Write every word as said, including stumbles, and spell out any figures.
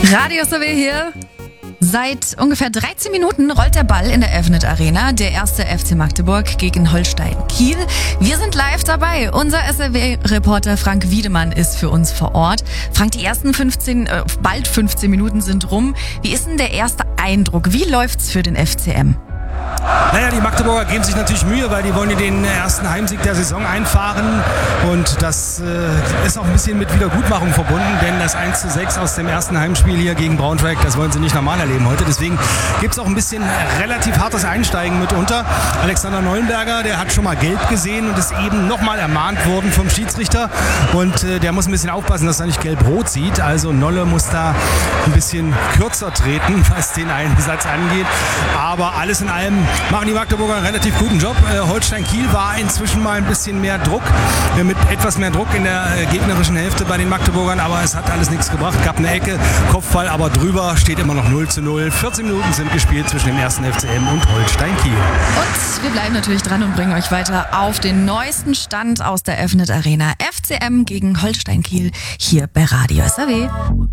Radio S A W hier. Seit ungefähr dreizehn Minuten rollt der Ball in der Evnet Arena. Der erste F C Magdeburg gegen Holstein Kiel. Wir sind live dabei. Unser S A W-Reporter Frank Wiedemann ist für uns vor Ort. Frank, die ersten fünfzehn, äh, bald fünfzehn Minuten sind rum. Wie ist denn der erste Eindruck? Wie läuft's für den F C M? Naja, die Magdeburger geben sich natürlich Mühe, weil die wollen ja den ersten Heimsieg der Saison einfahren. Und das äh, ist auch ein bisschen mit Wiedergutmachung verbunden, denn das eins zu sechs aus dem ersten Heimspiel hier gegen Braunschweig, das wollen sie nicht normal erleben heute. Deswegen gibt es auch ein bisschen relativ hartes Einsteigen mitunter. Alexander Neuenberger, der hat schon mal gelb gesehen und ist eben nochmal ermahnt worden vom Schiedsrichter. Und äh, der muss ein bisschen aufpassen, dass er nicht gelb-rot sieht. Also Nolle muss da ein bisschen kürzer treten, was den Einsatz angeht. Aber alles in allem machen die Magdeburger einen relativ guten Job. Äh, Holstein Kiel war inzwischen mal ein bisschen mehr Druck, äh, mit etwas mehr Druck in der äh, gegnerischen Hälfte bei den Magdeburgern, aber es hat alles nichts gebracht. Gab eine Ecke, Kopfball, aber drüber steht immer noch null zu null. vierzehn Minuten sind gespielt zwischen dem ersten F C M und Holstein Kiel. Und wir bleiben natürlich dran und bringen euch weiter auf den neuesten Stand aus der Evnet Arena. F C M gegen Holstein Kiel hier bei Radio S A W.